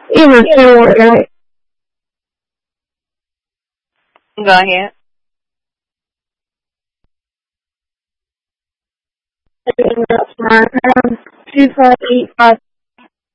Even still right? Go ahead. That's my 2585